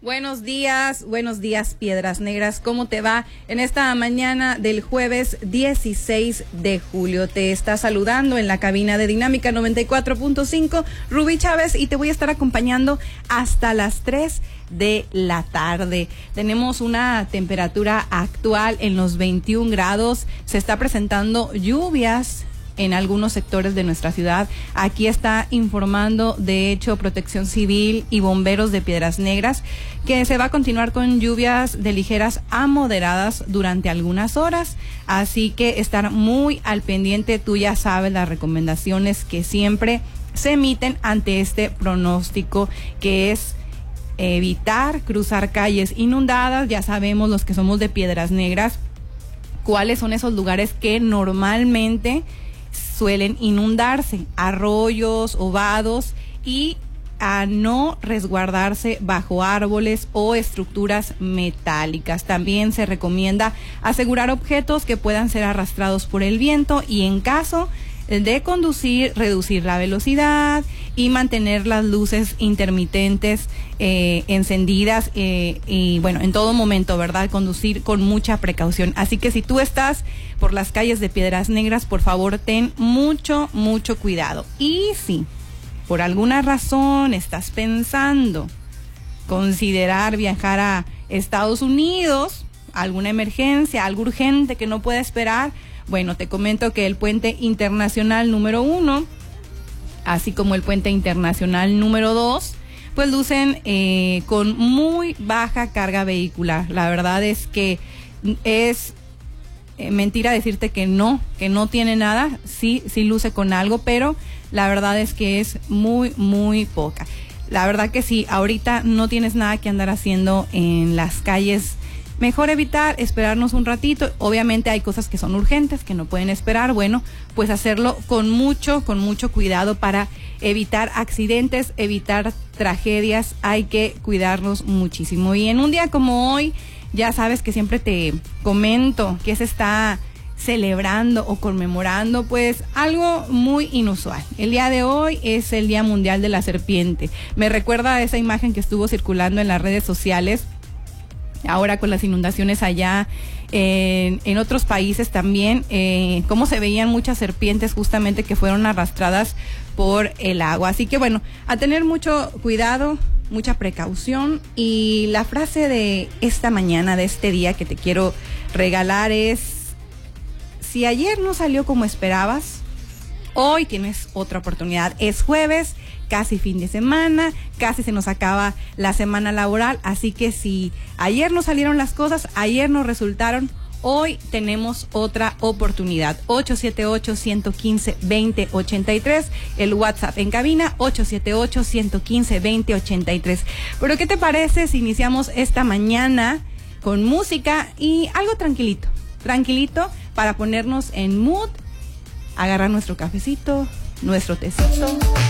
Buenos días, Piedras Negras. ¿Cómo te va en esta mañana del jueves 16 de julio? Te está saludando en la cabina de Dinámica 94.5 Rubí Chávez y te voy a estar acompañando hasta las 3 de la tarde. Tenemos una temperatura actual en los 21 grados. Se está presentando lluvias en algunos sectores de nuestra ciudad. Aquí está informando, de hecho, Protección Civil y Bomberos de Piedras Negras, que se va a continuar con lluvias de ligeras a moderadas durante algunas horas. Así que estar muy al pendiente. Tú ya sabes las recomendaciones que siempre se emiten ante este pronóstico, que es evitar cruzar calles inundadas. Ya sabemos, los que somos de Piedras Negras, cuáles son esos lugares que normalmente suelen inundarse: arroyos, ovados, y a no resguardarse bajo árboles o estructuras metálicas. También se recomienda asegurar objetos que puedan ser arrastrados por el viento y, en caso de conducir, reducir la velocidad y mantener las luces intermitentes encendidas y bueno, en todo momento, ¿verdad? Conducir con mucha precaución. Así que si tú estás por las calles de Piedras Negras, por favor, ten mucho cuidado. Y si por alguna razón estás pensando considerar viajar a Estados Unidos, alguna emergencia, algo urgente que no pueda esperar, bueno, te comento que el puente internacional número 1, así como el puente internacional número 2, pues lucen con muy baja carga vehicular. La verdad es que es mentira decirte que no tiene nada. Sí luce con algo, pero la verdad es que es muy poca. La verdad que si ahorita no tienes nada que andar haciendo en las calles, mejor esperarnos un ratito. Obviamente hay cosas que son urgentes, que no pueden esperar. Bueno, pues hacerlo con mucho cuidado para evitar accidentes, evitar tragedias. Hay que cuidarnos muchísimo. Y en un día como hoy, ya sabes que siempre te comento que se está celebrando o conmemorando pues algo muy inusual. El día de hoy es el Día Mundial de la Serpiente. Me recuerda a esa imagen que estuvo circulando en las redes sociales ahora con las inundaciones allá en otros países también, cómo se veían muchas serpientes justamente que fueron arrastradas por el agua. Así que bueno, a tener mucho cuidado, mucha precaución. Y la frase de esta mañana, de este día que te quiero regalar es: si ayer no salió como esperabas, hoy tienes otra oportunidad. Es jueves, casi fin de semana, casi se nos acaba la semana laboral, así que si ayer no salieron las cosas, ayer no resultaron, hoy tenemos otra oportunidad. 878-115-2083, el WhatsApp en cabina, 878-115-2083. Pero ¿qué te parece si iniciamos esta mañana con música y algo tranquilito para ponernos en mood, agarrar nuestro cafecito, nuestro tecito?